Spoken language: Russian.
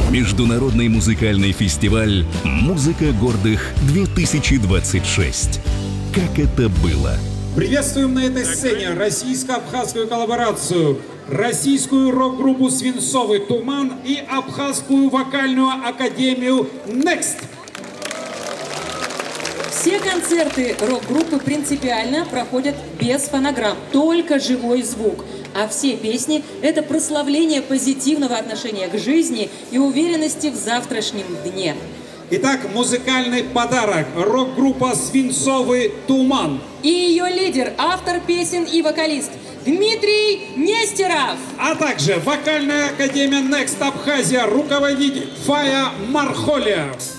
Международный музыкальный фестиваль «Музыка гордых-2026». Как это было? Приветствуем на этой сцене российско-абхазскую коллаборацию, российскую рок-группу «Свинцовый туман» и абхазскую вокальную академию «Next». Все концерты рок-группы принципиально проходят без фонограмм, только живой звук. А все песни – это прославление позитивного отношения к жизни и уверенности в завтрашнем дне. Итак, музыкальный подарок. Рок-группа «Свинцовый туман». И ее лидер, автор песен и вокалист Дмитрий Нестеров. А также вокальная академия Next Абхазия, руководитель Фая Мархолия.